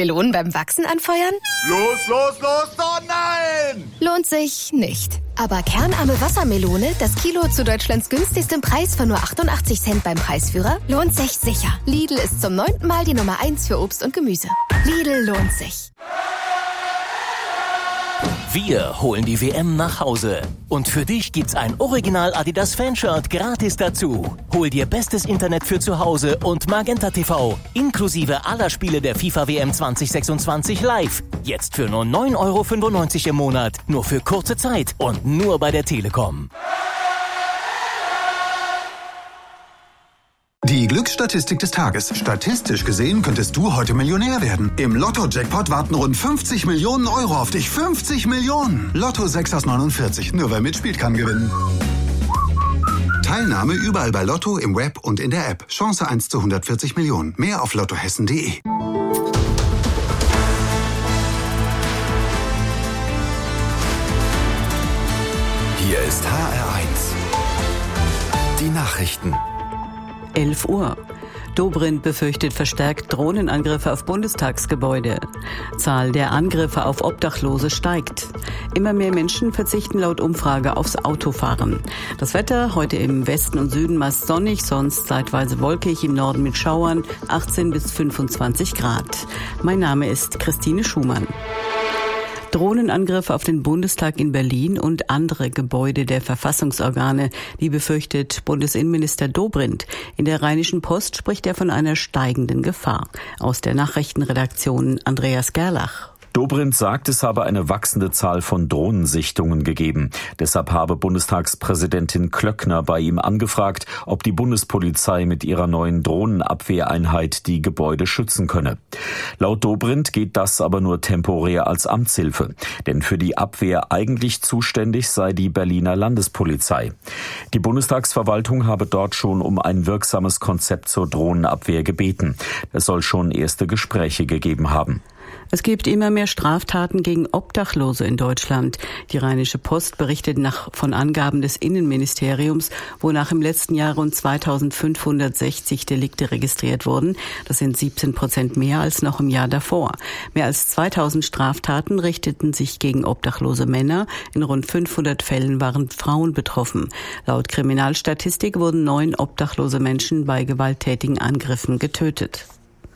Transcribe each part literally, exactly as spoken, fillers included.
Melonen beim Wachsen anfeuern? Los, los, los, oh nein! Lohnt sich nicht. Aber kernarme Wassermelone, das Kilo zu Deutschlands günstigstem Preis von nur achtundachtzig Cent beim Preisführer, lohnt sich sicher. Lidl ist zum neunten Mal die Nummer eins für Obst und Gemüse. Lidl lohnt sich. Wir holen die W M nach Hause. Und für dich gibt's ein Original Adidas Fanshirt gratis dazu. Hol dir bestes Internet für zu Hause und Magenta T V. Inklusive aller Spiele der FIFA W M zwanzig sechsundzwanzig live. Jetzt für nur neun Euro fünfundneunzig im Monat. Nur für kurze Zeit und nur bei der Telekom. Die Glücksstatistik des Tages. Statistisch gesehen könntest du heute Millionär werden. Im Lotto-Jackpot warten rund fünfzig Millionen Euro auf dich. fünfzig Millionen! Lotto sechs aus neunundvierzig. Nur wer mitspielt, kann gewinnen. Teilnahme überall bei Lotto, im Web und in der App. Chance eins zu hundertvierzig Millionen. Mehr auf lottohessen punkt de. Hier ist H R eins. Die Nachrichten. elf Uhr. Dobrindt befürchtet verstärkt Drohnenangriffe auf Bundestagsgebäude. Zahl der Angriffe auf Obdachlose steigt. Immer mehr Menschen verzichten laut Umfrage aufs Autofahren. Das Wetter heute im Westen und Süden meist sonnig, sonst zeitweise wolkig, im Norden mit Schauern, achtzehn bis fünfundzwanzig Grad. Mein Name ist Christine Schumann. Drohnenangriffe auf den Bundestag in Berlin und andere Gebäude der Verfassungsorgane, die befürchtet Bundesinnenminister Dobrindt. In der Rheinischen Post spricht er von einer steigenden Gefahr. Aus der Nachrichtenredaktion Andreas Gerlach. Dobrindt sagt, es habe eine wachsende Zahl von Drohnensichtungen gegeben. Deshalb habe Bundestagspräsidentin Klöckner bei ihm angefragt, ob die Bundespolizei mit ihrer neuen Drohnenabwehreinheit die Gebäude schützen könne. Laut Dobrindt geht das aber nur temporär als Amtshilfe. Denn für die Abwehr eigentlich zuständig sei die Berliner Landespolizei. Die Bundestagsverwaltung habe dort schon um ein wirksames Konzept zur Drohnenabwehr gebeten. Es soll schon erste Gespräche gegeben haben. Es gibt immer mehr Straftaten gegen Obdachlose in Deutschland. Die Rheinische Post berichtet nach von Angaben des Innenministeriums, wonach im letzten Jahr rund zweitausendfünfhundertsechzig Delikte registriert wurden. Das sind siebzehn Prozent mehr als noch im Jahr davor. Mehr als zweitausend Straftaten richteten sich gegen obdachlose Männer. In rund fünfhundert Fällen waren Frauen betroffen. Laut Kriminalstatistik wurden neun obdachlose Menschen bei gewalttätigen Angriffen getötet.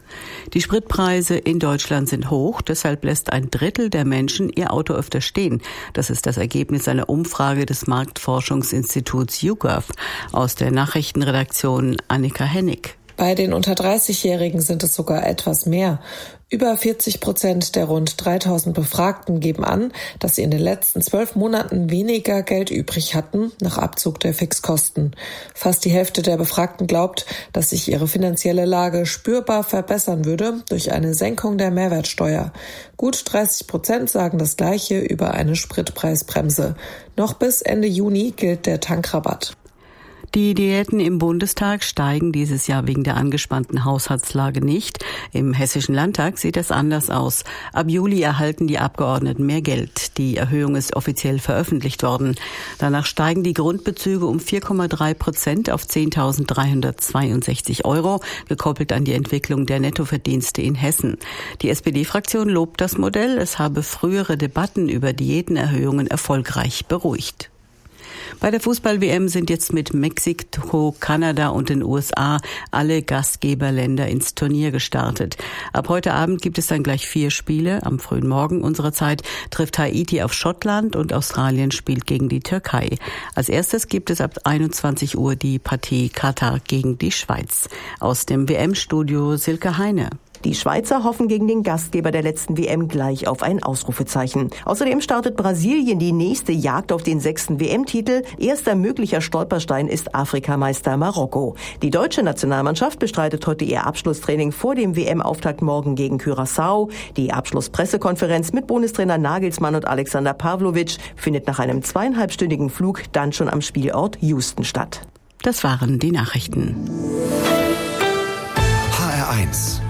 Die Spritpreise in Deutschland sind hoch, deshalb lässt ein Drittel der Menschen ihr Auto öfter stehen. Das ist das Ergebnis einer Umfrage des Marktforschungsinstituts YouGov. Aus der Nachrichtenredaktion Annika Hennig. Bei den unter dreißigjährigen sind es sogar etwas mehr. Über vierzig Prozent der rund dreitausend Befragten geben an, dass sie in den letzten zwölf Monaten weniger Geld übrig hatten, nach Abzug der Fixkosten. Fast die Hälfte der Befragten glaubt, dass sich ihre finanzielle Lage spürbar verbessern würde durch eine Senkung der Mehrwertsteuer. Gut dreißig Prozent sagen das Gleiche über eine Spritpreisbremse. Noch bis Ende Juni gilt der Tankrabatt. Die Diäten im Bundestag steigen dieses Jahr wegen der angespannten Haushaltslage nicht. Im Hessischen Landtag sieht es anders aus. Ab Juli erhalten die Abgeordneten mehr Geld. Die Erhöhung ist offiziell veröffentlicht worden. Danach steigen die Grundbezüge um vier Komma drei Prozent auf zehntausenddreihundertzweiundsechzig Euro, gekoppelt an die Entwicklung der Nettoverdienste in Hessen. Die S P D-Fraktion lobt das Modell. Es habe frühere Debatten über Diätenerhöhungen erfolgreich beruhigt. Bei der Fußball-W M sind jetzt mit Mexiko, Kanada und den U S A alle Gastgeberländer ins Turnier gestartet. Ab heute Abend gibt es dann gleich vier Spiele. Am frühen Morgen unserer Zeit trifft Haiti auf Schottland und Australien spielt gegen die Türkei. Als erstes gibt es ab einundzwanzig Uhr die Partie Katar gegen die Schweiz. Aus dem W M-Studio Silke Heine. Die Schweizer hoffen gegen den Gastgeber der letzten W M gleich auf ein Ausrufezeichen. Außerdem startet Brasilien die nächste Jagd auf den sechsten W M-Titel. Erster möglicher Stolperstein ist Afrikameister Marokko. Die deutsche Nationalmannschaft bestreitet heute ihr Abschlusstraining vor dem W M-Auftakt morgen gegen Curaçao. Die Abschlusspressekonferenz mit Bundestrainer Nagelsmann und Alexander Pavlovic findet nach einem zweieinhalbstündigen Flug dann schon am Spielort Houston statt. Das waren die Nachrichten. H R eins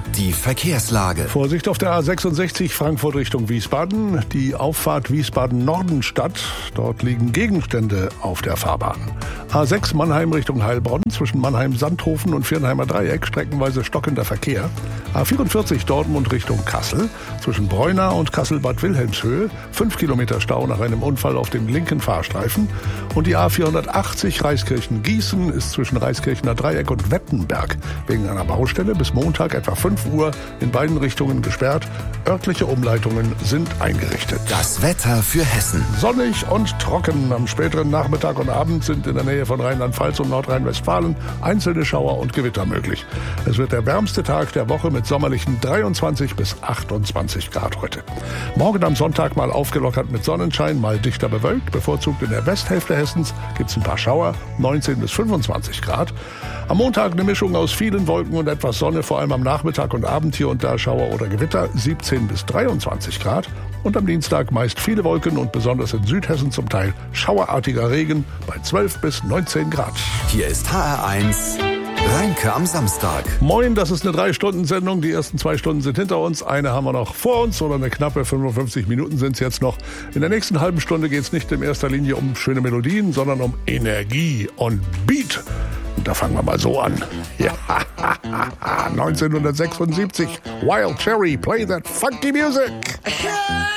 Die Verkehrslage. Vorsicht auf der A sechsundsechzig Frankfurt Richtung Wiesbaden. Die Auffahrt Wiesbaden-Nordenstadt. Dort liegen Gegenstände auf der Fahrbahn. A sechs Mannheim Richtung Heilbronn. Zwischen Mannheim-Sandhofen und Viernheimer Dreieck streckenweise stockender Verkehr. A vierundvierzig Dortmund Richtung Kassel. Zwischen Breuna und Kassel-Bad Wilhelmshöhe. Fünf Kilometer Stau nach einem Unfall auf dem linken Fahrstreifen. Und die A vierhundertachtzig Reiskirchen-Gießen ist zwischen Reiskirchener Dreieck und Wettenberg wegen einer Baustelle bis Montag etwa fünf Uhr in beiden Richtungen gesperrt. Örtliche Umleitungen sind eingerichtet. Das Wetter für Hessen. Sonnig und trocken. Am späteren Nachmittag und Abend sind in der Nähe von Rheinland-Pfalz und Nordrhein-Westfalen einzelne Schauer und Gewitter möglich. Es wird der wärmste Tag der Woche mit sommerlichen dreiundzwanzig bis achtundzwanzig Grad heute. Morgen am Sonntag mal aufgelockert mit Sonnenschein, mal dichter bewölkt. Bevorzugt in der Westhälfte Hessens gibt es ein paar Schauer, neunzehn bis fünfundzwanzig Grad. Am Montag eine Mischung aus vielen Wolken und etwas Sonne, vor allem am Nachmittag und Abend hier und da Schauer oder Gewitter, siebzehn bis dreiundzwanzig Grad. Und am Dienstag meist viele Wolken und besonders in Südhessen zum Teil schauerartiger Regen bei zwölf bis neunzehn Grad. Hier ist H R eins Rheinke am Samstag. Moin, das ist eine drei-Stunden-Sendung. Die ersten zwei Stunden sind hinter uns. Eine haben wir noch vor uns oder eine knappe fünfundfünfzig Minuten sind es jetzt noch. In der nächsten halben Stunde geht es nicht in erster Linie um schöne Melodien, sondern um Energie und Beat. Und da fangen wir mal so an. Ja, neunzehnhundertsechsundsiebzig. Wild Cherry, play that funky music.